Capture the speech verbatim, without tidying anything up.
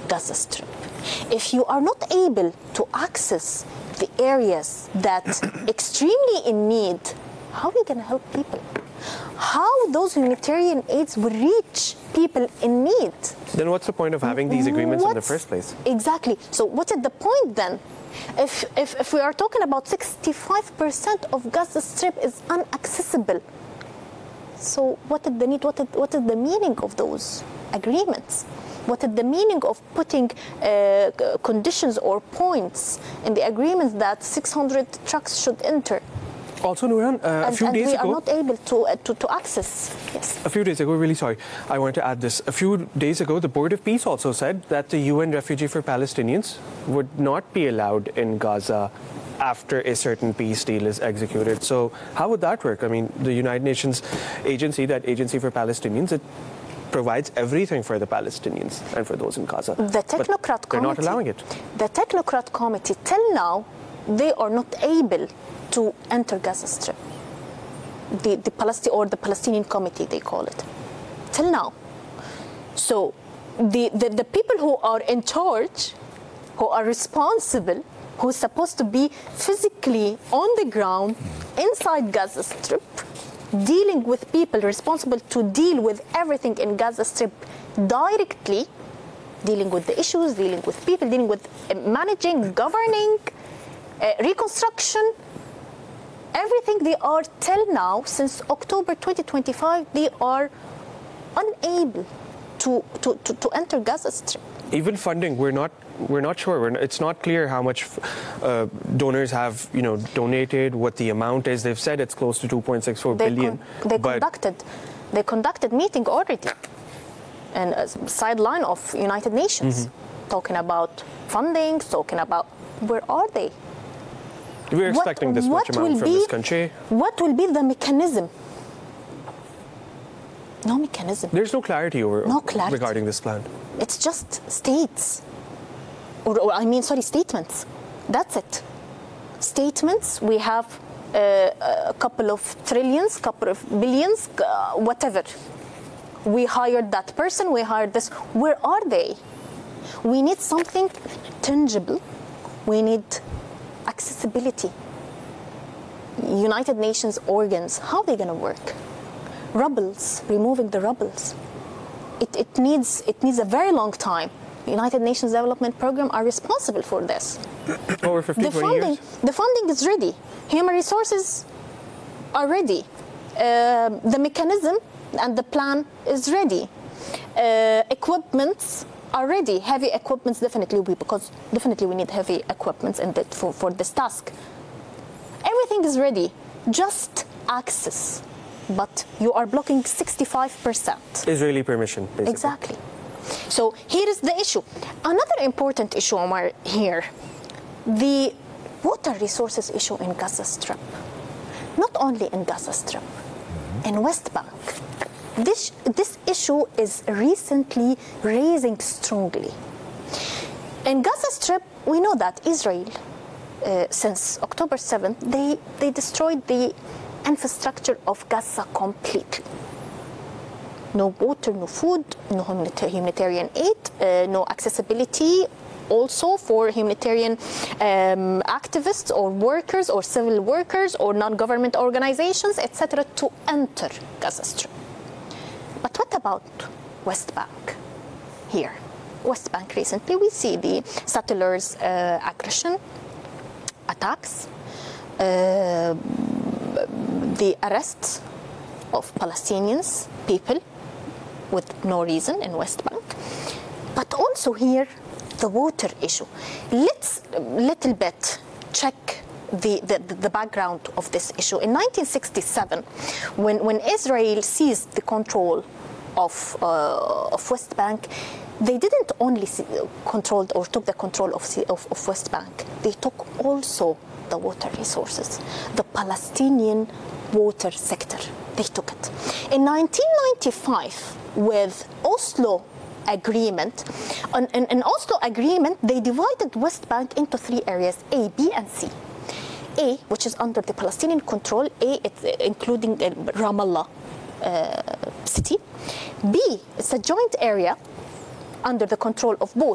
Gaza Strip. If you are not able to access the areas that extremely in need, how are you going to help people? How those humanitarian aids will reach people in need? Then what's the point of having these agreements what's, in the first place? Exactly. So what is the point then? If, if, if we are talking about sixty-five percent of Gaza Strip is inaccessible, so what is the need? What is, what is the meaning of those agreements? What is the meaning of putting uh, conditions or points in the agreements that six hundred trucks should enter? Also, Nooran, uh, and, a few and days we ago... are not able to, uh, to, to access, yes. A few days ago, really sorry, I wanted to add this. A few days ago, the Board of Peace also said that the U N refugee for Palestinians would not be allowed in Gaza after a certain peace deal is executed. So how would that work? I mean, the United Nations agency, that Agency for Palestinians, it provides everything for the Palestinians and for those in Gaza. The Technocrat but they're Committee, not allowing it. The Technocrat Committee, till now, they are not able to enter Gaza Strip. The, the Palestine or the Palestinian Committee, they call it, till now. So the, the, the people who are in charge, who are responsible, who is supposed to be physically on the ground inside Gaza Strip, dealing with people responsible to deal with everything in Gaza Strip directly, dealing with the issues, dealing with people, dealing with uh, managing, governing, uh, reconstruction, everything they are till now, since October twenty twenty-five, they are unable to, to, to, to enter Gaza Strip. Even funding, we're not we're not sure. We're not, it's not clear how much uh, donors have, you know, donated, what the amount is. They've said it's close to two point six four they billion. Con- they conducted, they conducted meeting already, and a sideline of United Nations, mm-hmm. talking about funding, talking about where are they? We're expecting what, this much what amount from be, this country. What will be the mechanism? No mechanism. There's no clarity over no clarity. regarding this plan. It's just states, or, or I mean, sorry, statements. That's it. Statements. We have uh, a couple of trillions, couple of billions, uh, whatever. We hired that person. We hired this. Where are they? We need something tangible. We need accessibility. United Nations organs. How are they going to work? Rubbles, removing the rubbles. It, it needs it needs a very long time. The United Nations Development Program are responsible for this. Over fifteen, the funding, years. The funding is ready. Human resources are ready. Uh, the mechanism and the plan is ready. Uh, equipments are ready. Heavy equipments definitely, we, because definitely we need heavy equipments in that for, for this task. Everything is ready. Just access. But you are blocking sixty-five percent. Israeli permission, basically. Exactly. So here is the issue. Another important issue, Omar, here, the water resources issue in Gaza Strip. Not only in Gaza Strip, in West Bank. This, this issue is recently raising strongly. In Gaza Strip, we know that Israel, uh, since October seventh, they, they destroyed the infrastructure of Gaza completely. No water, no food, no humanitarian aid, uh, no accessibility also for humanitarian um, activists or workers or civil workers or non-government organizations, et cetera, to enter Gaza Strip. But what about West Bank here? West Bank recently, we see the settlers' uh, aggression, attacks, uh, the arrests of Palestinians, people with no reason in West Bank, but also here the water issue. Let's a little bit check the, the, the background of this issue. In nineteen sixty-seven, when, when Israel seized the control of, uh, of West Bank, they didn't only control or took the control of, of, of West Bank, they took also the water resources, the Palestinian water sector. They took it. In nineteen ninety-five, with Oslo agreement, in, in, in Oslo agreement, they divided West Bank into three areas, A, B, and C. A, which is under the Palestinian control, A, it's including Ramallah uh, city. B, it's a joint area under the control of both